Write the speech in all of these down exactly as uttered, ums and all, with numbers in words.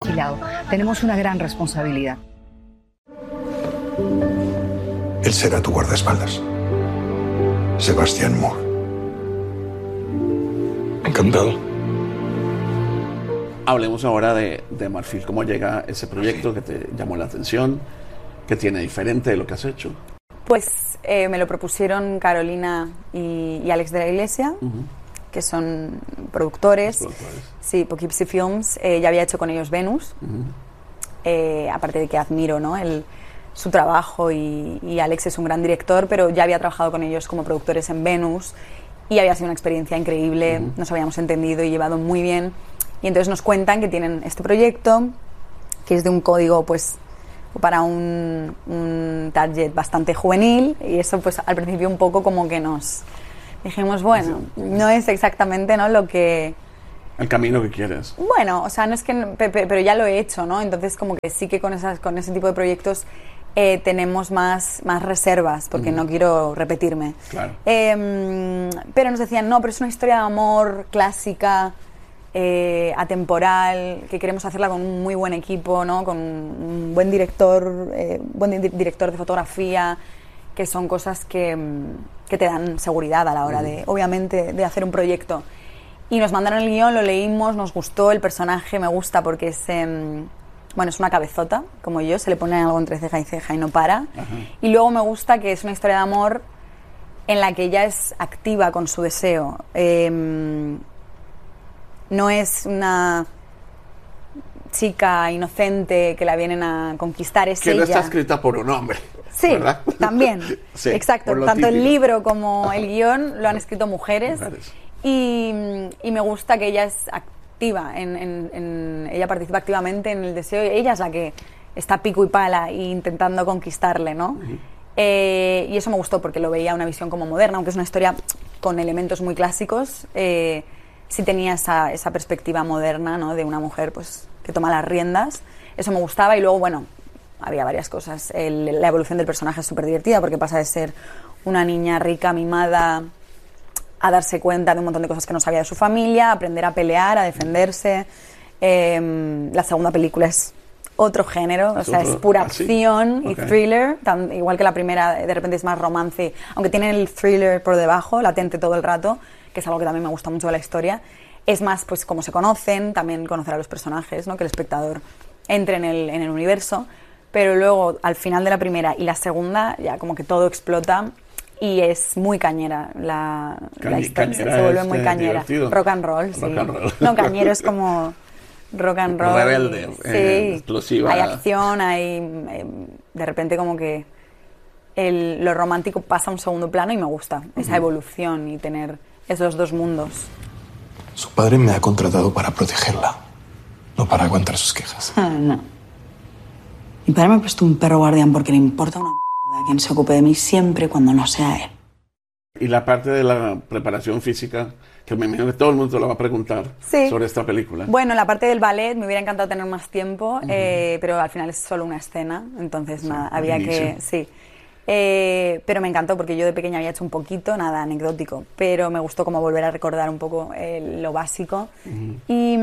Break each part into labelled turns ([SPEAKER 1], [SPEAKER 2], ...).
[SPEAKER 1] Tenemos una gran responsabilidad.
[SPEAKER 2] Él será tu guardaespaldas. Sebastián Moore. Encantado.
[SPEAKER 3] Hablemos ahora de, de Marfil. ¿Cómo llega ese proyecto que te llamó la atención? ¿Qué tiene diferente de lo que has hecho?
[SPEAKER 4] Pues eh, me lo propusieron Carolina y, y Alex de la Iglesia, uh-huh. que son productores. productores. Sí, Poughkeepsie Films. Eh, ya había hecho con ellos Venus. Uh-huh. Eh, aparte de que admiro, ¿no? El, su trabajo y, y Alex es un gran director, pero ya había trabajado con ellos como productores en Venus y había sido una experiencia increíble. Uh-huh. Nos habíamos entendido y llevado muy bien. Y entonces nos cuentan que tienen este proyecto, que es de un código, pues, para un, un target bastante juvenil, y eso pues al principio un poco como que nos dijimos, bueno, no es exactamente, ¿no?, lo que...
[SPEAKER 3] El camino que quieres.
[SPEAKER 4] Bueno, o sea, no es que... Pero ya lo he hecho, ¿no? Entonces como que sí que con, esas, con ese tipo de proyectos eh, tenemos más, más reservas, porque mm. no quiero repetirme.
[SPEAKER 3] Claro.
[SPEAKER 4] Eh, pero nos decían, no, pero es una historia de amor clásica... Eh, atemporal, que queremos hacerla con un muy buen equipo, ¿no? Con un buen director, eh, buen di- director de fotografía, que son cosas que, que te dan seguridad a la hora de, obviamente, de hacer un proyecto. Y nos mandaron el guión, lo leímos, nos gustó, el personaje me gusta porque es, eh, bueno, es una cabezota, como yo, se le pone algo entre ceja y ceja y no para. Ajá. Y luego me gusta que es una historia de amor en la que ella es activa con su deseo. Eh, No es una chica inocente que la vienen a conquistar, es
[SPEAKER 3] que
[SPEAKER 4] ella.
[SPEAKER 3] Que no está escrita por un hombre.
[SPEAKER 4] Sí,
[SPEAKER 3] ¿verdad?
[SPEAKER 4] también.
[SPEAKER 3] Sí,
[SPEAKER 4] exacto. Tanto
[SPEAKER 3] típico.
[SPEAKER 4] El libro como el guión lo han escrito mujeres.
[SPEAKER 3] mujeres.
[SPEAKER 4] Y, y me gusta que ella es activa, en, en, en, ella participa activamente en el deseo. Ella es la que está pico y pala e intentando conquistarle, ¿no? Uh-huh. Eh, y eso me gustó porque lo veía una visión como moderna, aunque es una historia con elementos muy clásicos. Eh, sí tenía esa, esa perspectiva moderna, ¿no?, de una mujer pues que toma las riendas. Eso me gustaba. Y luego, bueno, había varias cosas. El, la evolución del personaje es súper divertida porque pasa de ser una niña rica, mimada, a darse cuenta de un montón de cosas que no sabía de su familia, a aprender a pelear, a defenderse. Eh, la segunda película es otro género, o sea, es pura acción y thriller, tan, igual que la primera, de repente es más romance, aunque tiene el thriller por debajo, latente todo el rato, que es algo que también me gusta mucho de la historia. Es más, pues, cómo se conocen, también conocer a los personajes, ¿no?, que el espectador entre en el, en el universo. Pero luego, al final de la primera y la segunda, ya como que todo explota y es muy cañera. La,
[SPEAKER 3] Cañ-
[SPEAKER 4] la historia
[SPEAKER 3] cañera
[SPEAKER 4] se vuelve
[SPEAKER 3] es,
[SPEAKER 4] muy
[SPEAKER 3] eh,
[SPEAKER 4] cañera.
[SPEAKER 3] divertido.
[SPEAKER 4] Rock and roll, sí.
[SPEAKER 3] Rock and roll.
[SPEAKER 4] No, cañero es como rock and roll.
[SPEAKER 3] Rebelde,
[SPEAKER 4] sí.
[SPEAKER 3] eh, explosiva.
[SPEAKER 4] Hay acción, hay... Eh, de repente como que el, lo romántico pasa a un segundo plano y me gusta esa uh-huh. evolución y tener esos dos mundos.
[SPEAKER 2] Su padre me ha contratado para protegerla, no para aguantar sus quejas.
[SPEAKER 5] Ah, no. Mi padre me prestó un perro guardián porque le importa una mierda quien se ocupe de mí siempre cuando no sea él.
[SPEAKER 3] Y la parte de la preparación física, que me imagino que todo el mundo lo va a preguntar
[SPEAKER 4] sí.
[SPEAKER 3] sobre esta película.
[SPEAKER 4] Bueno, la parte del ballet me hubiera encantado tener más tiempo, uh-huh. eh, pero al final es solo una escena, entonces sí, nada, había que... Sí. Eh, pero me encantó porque yo de pequeña había hecho un poquito, nada anecdótico, pero me gustó como volver a recordar un poco eh, lo básico. Uh-huh. y,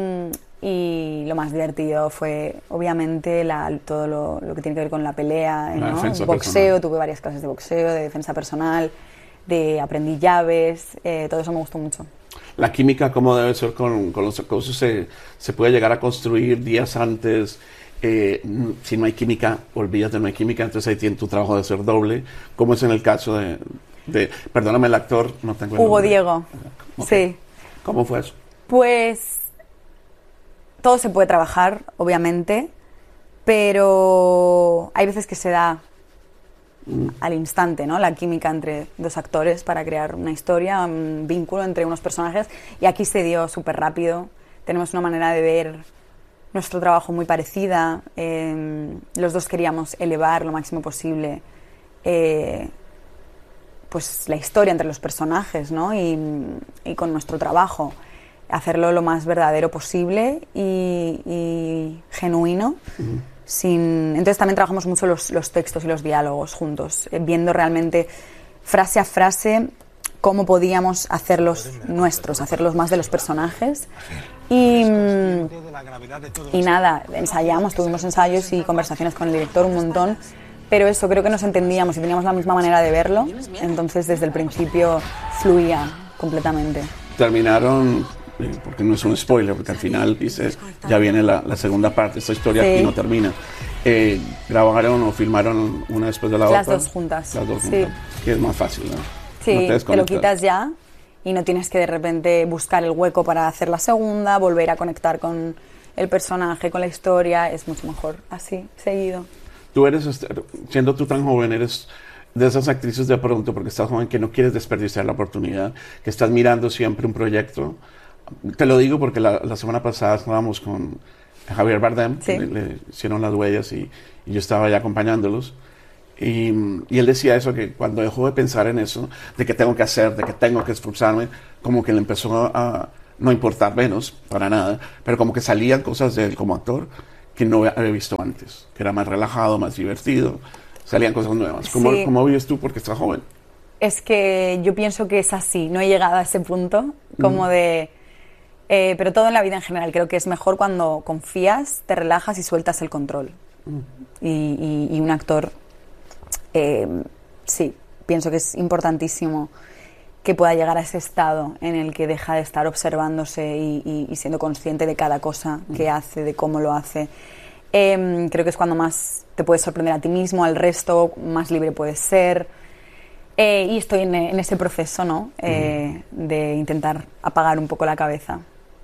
[SPEAKER 4] y lo más divertido fue obviamente la, todo lo, lo que tiene que ver con la pelea, la ¿no? boxeo, personal. Tuve varias clases de boxeo, de defensa personal, de aprendí llaves, eh, todo eso me gustó mucho.
[SPEAKER 3] La química, ¿cómo debe ser con, con los acosos? Se, se puede llegar a construir días antes. Eh, si no hay química, olvídate, no hay química, entonces ahí tiene tu trabajo de ser doble, como es en el caso de, de perdóname el actor, no tengo el
[SPEAKER 4] Hugo
[SPEAKER 3] nombre.
[SPEAKER 4] Diego, okay. Sí.
[SPEAKER 3] ¿Cómo fue eso?
[SPEAKER 4] Pues todo se puede trabajar, obviamente, pero hay veces que se da mm. al instante, ¿no?, la química entre dos actores para crear una historia, un vínculo entre unos personajes, y aquí se dio súper rápido. Tenemos una manera de ver nuestro trabajo muy parecida, eh, los dos queríamos elevar lo máximo posible eh, pues la historia entre los personajes, ¿no?, y, y con nuestro trabajo hacerlo lo más verdadero posible y, y genuino. Uh-huh. Sin... Entonces también trabajamos mucho los, los textos y los diálogos juntos, eh, viendo realmente frase a frase cómo podíamos hacerlos nuestros, hacerlos más de los personajes. Y, y nada, ensayamos, tuvimos ensayos y conversaciones con el director un montón, pero eso, creo que nos entendíamos y teníamos la misma manera de verlo, entonces desde el principio fluía completamente.
[SPEAKER 3] Terminaron, eh, porque no es un spoiler, porque al final dice, ya viene la, la segunda parte, esta historia
[SPEAKER 4] Sí.
[SPEAKER 3] aquí no termina. Eh, ¿Grabaron o filmaron una después de la
[SPEAKER 4] Las
[SPEAKER 3] otra?
[SPEAKER 4] dos juntas.
[SPEAKER 3] Las dos
[SPEAKER 4] Sí.
[SPEAKER 3] juntas, que es más fácil, ¿no?
[SPEAKER 4] Sí,
[SPEAKER 3] No
[SPEAKER 4] te, lo
[SPEAKER 3] desconectas.
[SPEAKER 4] quitas ya y no tienes que de repente buscar el hueco para hacer la segunda, volver a conectar con el personaje, con la historia, es mucho mejor así, seguido.
[SPEAKER 3] Tú eres, este, siendo tú tan joven, eres de esas actrices de pronto, porque estás joven, que no quieres desperdiciar la oportunidad, que estás mirando siempre un proyecto. Te lo digo porque la, la semana pasada estábamos con Javier Bardem,
[SPEAKER 4] Sí.
[SPEAKER 3] le, le hicieron las huellas y, y yo estaba ya acompañándolos. Y, y él decía eso, que cuando dejó de pensar en eso, de que tengo que hacer, de que tengo que esforzarme, como que le empezó a, a no importar menos, para nada, pero como que salían cosas de él como actor que no había visto antes, que era más relajado, más divertido, salían cosas nuevas. ¿Cómo,
[SPEAKER 4] Sí.
[SPEAKER 3] ¿cómo vives tú porque estás joven?
[SPEAKER 4] Es que yo pienso que es así, no he llegado a ese punto, como de... eh, pero todo en la vida en general, creo que es mejor cuando confías, te relajas y sueltas el control. Y, y- y un actor, eh, sí, pienso que es importantísimo que pueda llegar a ese estado en el que deja de estar observándose y, y- y siendo consciente de cada cosa que hace, de cómo lo hace. Em, creo que es cuando más te puedes sorprender a ti mismo, al resto, más libre puedes ser. Eh, y estoy en, en ese proceso, ¿no? Eh, de intentar apagar un poco la cabeza.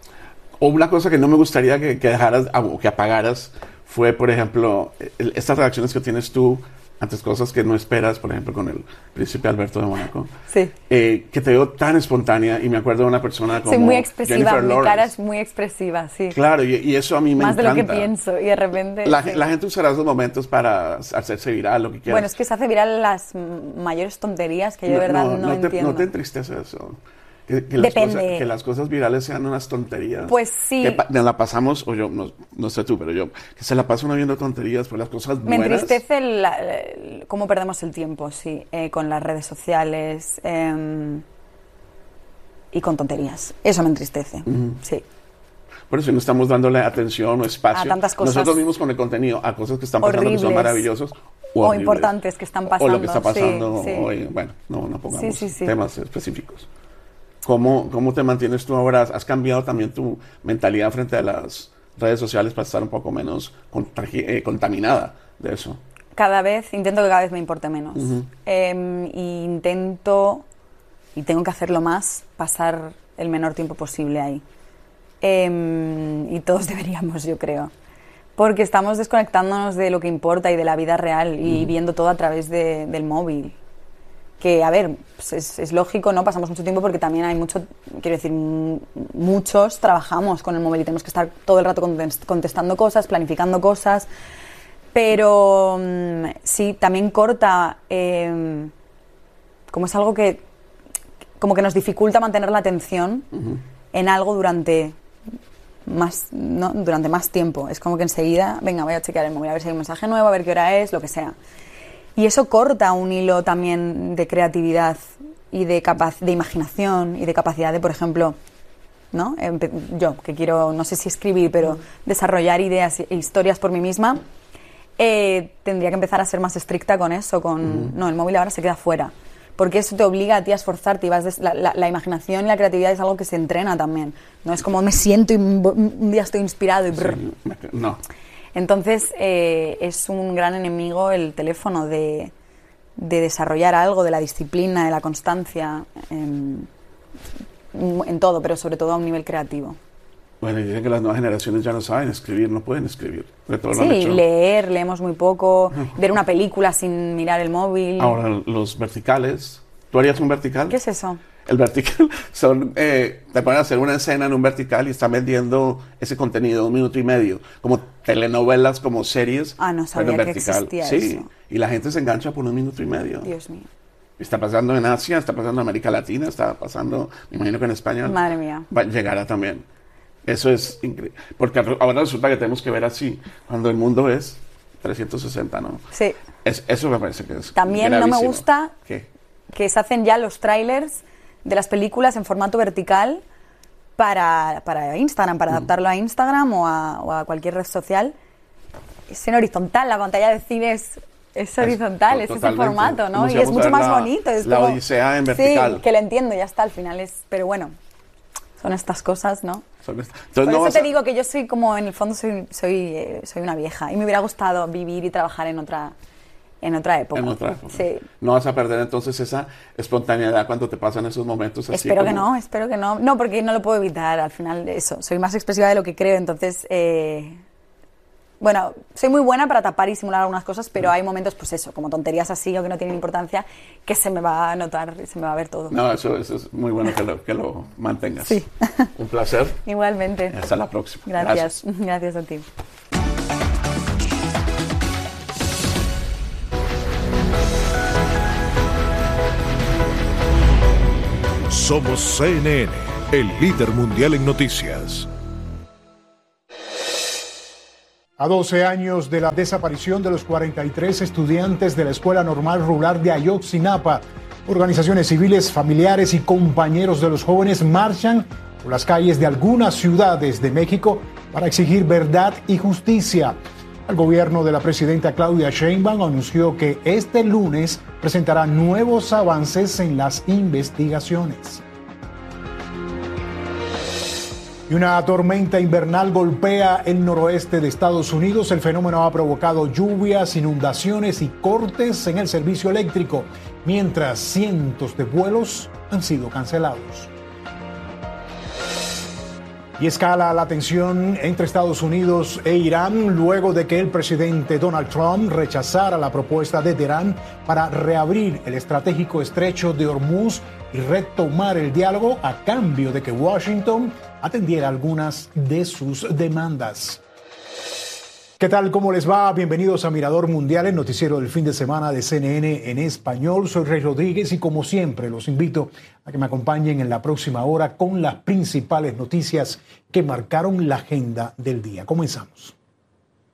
[SPEAKER 3] O una cosa que no me gustaría que, que dejaras o que apagaras fue, por ejemplo, el- estas reacciones que tienes tú ante cosas que no esperas, por ejemplo, con el príncipe Alberto de Mónaco.
[SPEAKER 4] Sí.
[SPEAKER 3] Eh, que te veo tan espontánea y me acuerdo de una persona como
[SPEAKER 4] Soy muy expresiva,
[SPEAKER 3] Jennifer
[SPEAKER 4] mi
[SPEAKER 3] Lawrence.
[SPEAKER 4] cara es muy expresiva, sí.
[SPEAKER 3] Claro, y, y eso a mí me
[SPEAKER 4] Más de
[SPEAKER 3] encanta.
[SPEAKER 4] lo que pienso y de repente...
[SPEAKER 3] La,
[SPEAKER 4] sí.
[SPEAKER 3] la gente usará esos momentos para hacerse viral, lo que quiera.
[SPEAKER 4] Bueno, es que se hace viral las mm, mayores tonterías que yo de verdad no,
[SPEAKER 3] te,
[SPEAKER 4] entiendo.
[SPEAKER 3] ¿No te entristece eso? Que, que las
[SPEAKER 4] Depende.
[SPEAKER 3] cosas, que las cosas virales sean unas tonterías.
[SPEAKER 4] Pues sí.
[SPEAKER 3] Que pa- nos la pasamos, o yo, no, no sé tú, pero yo, que se la pasa uno viendo tonterías, pero las cosas
[SPEAKER 4] Me
[SPEAKER 3] buenas...
[SPEAKER 4] entristece la- el- cómo perdemos el tiempo, sí, eh, con las redes sociales em, y con tonterías. Eso me entristece, sí.
[SPEAKER 3] Por eso no estamos dándole atención o espacio.
[SPEAKER 4] A tantas cosas.
[SPEAKER 3] Nosotros mismos con el contenido, a cosas que están pasando que son
[SPEAKER 4] Horribles.
[SPEAKER 3] maravillosos. O,
[SPEAKER 4] O
[SPEAKER 3] horribles.
[SPEAKER 4] importantes que están
[SPEAKER 3] O lo que
[SPEAKER 4] pasando,
[SPEAKER 3] está pasando
[SPEAKER 4] sí, sí.
[SPEAKER 3] hoy. Bueno, no, no pongamos
[SPEAKER 4] Sí, sí, sí.
[SPEAKER 3] temas específicos. ¿Cómo, ¿Cómo te mantienes tú ahora? ¿Has cambiado también tu mentalidad frente a las redes sociales para estar un poco menos contagi- eh, contaminada de eso?
[SPEAKER 4] Cada vez, intento que cada vez me importe menos. Em, y intento, y tengo que hacerlo más, pasar el menor tiempo posible ahí. Em, y todos deberíamos, yo creo. Porque estamos desconectándonos de lo que importa y de la vida real y viendo todo a través de- del móvil. Que, a ver, pues es, es lógico, ¿no? Pasamos mucho tiempo porque también hay mucho, quiero decir, m- muchos trabajamos con el móvil y tenemos que estar todo el rato contest- contestando cosas, planificando cosas. Pero mm, sí, también corta, eh, como es algo que, como que nos dificulta mantener la atención en algo durante más, ¿no? durante más tiempo. Es como que enseguida, venga, voy a chequear el móvil, a ver si hay un mensaje nuevo, a ver qué hora es, lo que sea. Y eso corta un hilo también de creatividad y de, capaz, de imaginación y de capacidad de, por ejemplo, ¿no? Empe- yo, que quiero, no sé si escribir, pero desarrollar ideas e historias por mí misma, eh, tendría que empezar a ser más estricta con eso, con, no, el móvil ahora se queda fuera. Porque eso te obliga a ti a esforzarte y vas des- la, la- la imaginación y la creatividad es algo que se entrena también. No es como me siento y un, un día estoy inspirado y brr.
[SPEAKER 3] Sí, me- no.
[SPEAKER 4] Entonces, eh, es un gran enemigo el teléfono de, de desarrollar algo, de la disciplina, de la constancia, en, en todo, pero sobre todo a un nivel creativo.
[SPEAKER 3] Bueno, y dicen que las nuevas generaciones ya no saben escribir, no pueden escribir. Porque todo lo han
[SPEAKER 4] Sí,
[SPEAKER 3] hecho.
[SPEAKER 4] leer, leemos muy poco, ver una película sin mirar el móvil.
[SPEAKER 3] Ahora, los verticales. ¿Tú harías un vertical?
[SPEAKER 4] ¿Qué es eso?
[SPEAKER 3] El vertical son, eh, te ponen a hacer una escena en un vertical y están vendiendo ese contenido de un minuto y medio, como telenovelas, como series.
[SPEAKER 4] Ah, no
[SPEAKER 3] pero
[SPEAKER 4] sabía
[SPEAKER 3] en
[SPEAKER 4] que
[SPEAKER 3] vertical.
[SPEAKER 4] existía
[SPEAKER 3] Sí,
[SPEAKER 4] eso.
[SPEAKER 3] y la gente se engancha por un minuto y medio.
[SPEAKER 4] Dios mío.
[SPEAKER 3] Está pasando en Asia, está pasando en América Latina, está pasando, me imagino que en España.
[SPEAKER 4] Madre mía.
[SPEAKER 3] Va, llegará también. Eso es increíble. Porque ahora resulta que tenemos que ver así, cuando el mundo es trescientos sesenta, ¿no?
[SPEAKER 4] Sí.
[SPEAKER 3] Es, eso me parece que es
[SPEAKER 4] También no me
[SPEAKER 3] gravísimo.
[SPEAKER 4] gusta
[SPEAKER 3] ¿Qué?
[SPEAKER 4] que se hacen ya los trailers de las películas en formato vertical para, para Instagram, para adaptarlo a Instagram o a, o a cualquier red social. Es en horizontal, la pantalla de cine es, es horizontal, es, es ese formato, ¿no? Y es mucho más
[SPEAKER 3] la,
[SPEAKER 4] bonito. Es
[SPEAKER 3] la
[SPEAKER 4] como,
[SPEAKER 3] odisea en vertical.
[SPEAKER 4] Sí, que lo entiendo, ya está, al final es... Pero bueno, son estas cosas, ¿no?
[SPEAKER 3] Son esta, entonces
[SPEAKER 4] Por
[SPEAKER 3] no
[SPEAKER 4] eso te
[SPEAKER 3] a...
[SPEAKER 4] digo que yo soy como, en el fondo, soy, soy, eh, soy una vieja. Y me hubiera gustado vivir y trabajar en otra... En otra época.
[SPEAKER 3] En otra época.
[SPEAKER 4] Sí.
[SPEAKER 3] No vas a perder entonces esa espontaneidad cuando te pasan esos momentos así.
[SPEAKER 4] Espero
[SPEAKER 3] como...
[SPEAKER 4] que no, espero que no. No, porque no lo puedo evitar. Al final, eso. Soy más expresiva de lo que creo. Entonces, eh, bueno, soy muy buena para tapar y simular algunas cosas, pero hay momentos, pues eso, como tonterías así o que no tienen importancia, que se me va a notar y se me va a ver todo.
[SPEAKER 3] No, eso, eso es muy bueno que lo, que lo mantengas.
[SPEAKER 4] Sí.
[SPEAKER 3] Un placer.
[SPEAKER 4] Igualmente.
[SPEAKER 3] Hasta la próxima.
[SPEAKER 4] Gracias. Gracias, Gracias a ti.
[SPEAKER 1] Somos C N N, el líder mundial en noticias.
[SPEAKER 6] A doce años de la desaparición de los cuarenta y tres estudiantes de la Escuela Normal Rural de Ayotzinapa, organizaciones civiles, familiares y compañeros de los jóvenes marchan por las calles de algunas ciudades de México para exigir verdad y justicia. El gobierno de la presidenta Claudia Sheinbaum anunció que este lunes presentará nuevos avances en las investigaciones. Y una tormenta invernal golpea el noroeste de Estados Unidos. El fenómeno ha provocado lluvias, inundaciones y cortes en el servicio eléctrico, mientras cientos de vuelos han sido cancelados. Y escala la tensión entre Estados Unidos e Irán luego de que el presidente Donald Trump rechazara la propuesta de Teherán para reabrir el estratégico estrecho de Hormuz y retomar el diálogo a cambio de que Washington atendiera algunas de sus demandas. ¿Qué tal? ¿Cómo les va? Bienvenidos a Mirador Mundial, el noticiero del fin de semana de C N N en español. Soy Rey Rodríguez y como siempre los invito a que me acompañen en la próxima hora con las principales noticias que marcaron la agenda del día. Comenzamos.